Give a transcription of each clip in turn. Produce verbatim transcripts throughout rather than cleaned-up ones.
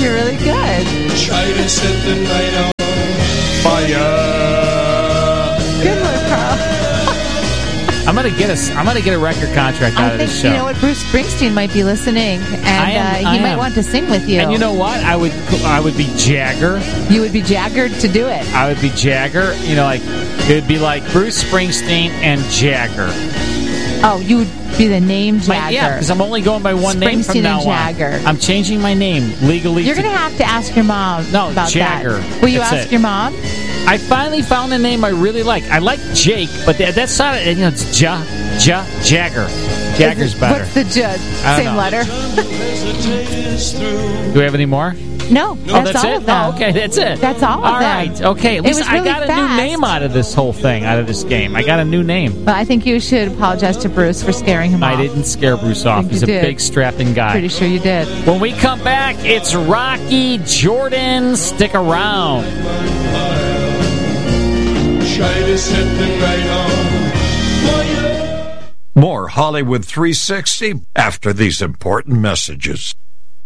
you're really good. Try to set the night on fire. Good one, Carl. I'm gonna get a I'm gonna get a record contract out I of think this show. you know what, Bruce Springsteen might be listening, and I am, uh, I he might am. want to sing with you. And you know what? I would I would be Jagger. You would be Jagger to do it. I would be Jagger. You know, like it would be like Bruce Springsteen and Jagger. Oh, you would be the name Jagger. My, yeah, because I'm only going by one name from Springsteen now and Jagger. on. I'm changing my name legally. You're to, going to have to ask your mom no, about Jagger. that. Will you That's ask it. your mom? I finally found a name I really like. I like Jake, but that, that's not it. You know, it's Ja, Ja, Jagger. Jagger's Is it- better. What's the J? I don't Same know. letter? Do we have any more? No, Oh, that's, that's all it? of them. Oh, okay, that's it. That's all of All them. right, okay. At It least was I really got a fast. new name out of this whole thing, out of this game. I got a new name. But I think you should apologize to Bruce for scaring him I off. didn't scare Bruce off. think He's you a did. big, strapping guy. Pretty sure you did. When we come back, it's Rocky Jordan. Stick around. Try to set the night on fire. More Hollywood three sixty after these important messages.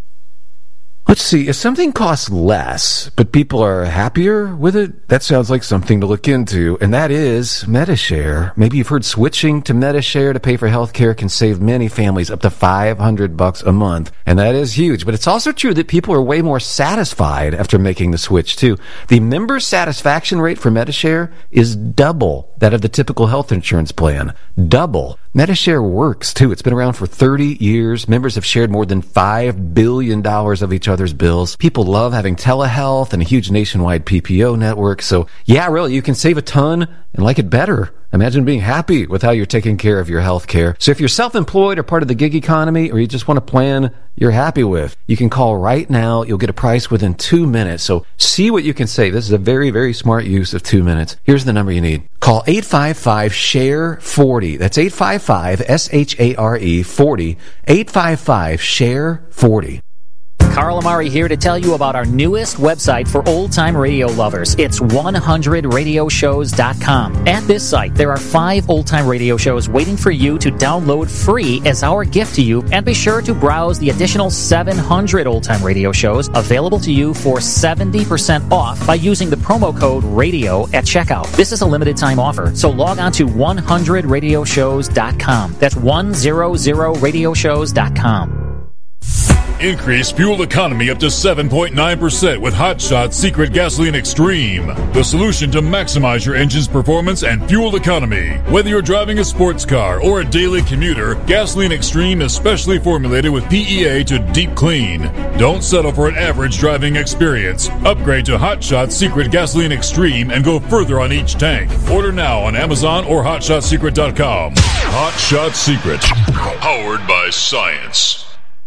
Let's see, if something costs less, but people are happier with it, that sounds like something to look into, and that is Medi-Share. Maybe you've heard switching to Medi-Share to pay for health care can save many families up to five hundred bucks a month, and that is huge. But it's also true that people are way more satisfied after making the switch, too. The member satisfaction rate for Medi-Share is double that of the typical health insurance plan. Double. Medi-Share works, too. It's been around for thirty years. Members have shared more than five billion dollars of each other's bills. People love having telehealth and a huge nationwide P P O network. So, yeah, really, you can save a ton and like it better. Imagine being happy with how you're taking care of your health care. So if you're self-employed or part of the gig economy, or you just want a plan you're happy with, you can call right now. You'll get a price within two minutes. So see what you can save. This is a very, very smart use of two minutes. Here's the number you need. Call eight five five, S H A R E, forty. That's eight five five, S H A R E, forty. eight five five, S H A R E, forty. Carl Amari here to tell you about our newest website for old-time radio lovers. It's one hundred radio shows dot com. At this site, there are five old-time radio shows waiting for you to download free as our gift to you, and be sure to browse the additional seven hundred old-time radio shows available to you for seventy percent off by using the promo code RADIO at checkout. This is a limited-time offer, so log on to one hundred radio shows dot com. That's one hundred radio shows dot com. Increase fuel economy up to seven point nine percent with Hot Shot Secret Gasoline Extreme. The solution to maximize your engine's performance and fuel economy. Whether you're driving a sports car or a daily commuter, Gasoline Extreme is specially formulated with P E A to deep clean. Don't settle for an average driving experience. Upgrade to Hot Shot Secret Gasoline Extreme and go further on each tank. Order now on Amazon or hot shot secret dot com. Hot Shot Secret. Powered by science.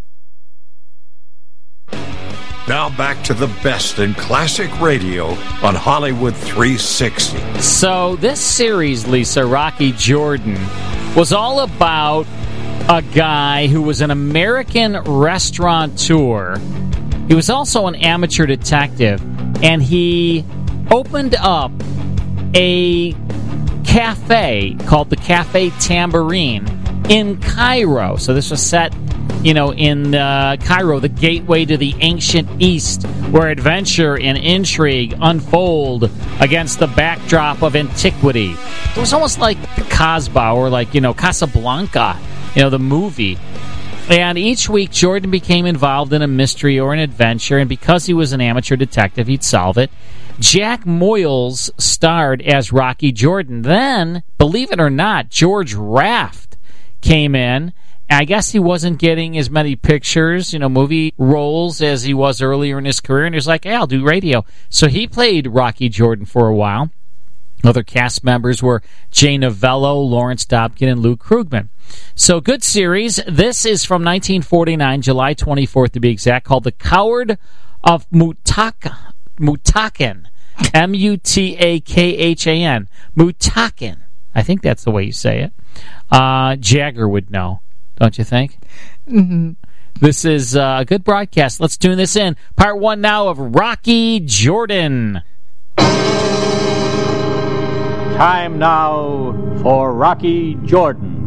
Now back to the best in classic radio on Hollywood three sixty. So this series, Lisa, Rocky Jordan, was all about a guy who was an American restaurateur. He was also an amateur detective, and he opened up a cafe called the Cafe Tambourine in Cairo. So this was set, you know, in uh, Cairo, the gateway to the ancient East, where adventure and intrigue unfold against the backdrop of antiquity. It was almost like the Casbah, or like, you know, Casablanca, you know, the movie. And each week, Jordan became involved in a mystery or an adventure, and because he was an amateur detective, he'd solve it. Jack Moyles starred as Rocky Jordan. Then, believe it or not, George Raft came in. I guess he wasn't getting as many pictures, you know, movie roles as he was earlier in his career, and he was like, hey, I'll do radio. So he played Rocky Jordan for a while. Other cast members were Jay Novello, Lawrence Dobkin, and Lou Krugman. So good series. This is from nineteen forty-nine, July twenty-fourth to be exact, called The Coward of Mutaka, Mutakan. M U T A K H A N. Mutakan. I think that's the way you say it. Uh, Jagger would know. Don't you think? Mm-hmm. This is uh, a good broadcast. Let's tune this in. Part one now of Rocky Jordan. Time now for Rocky Jordan.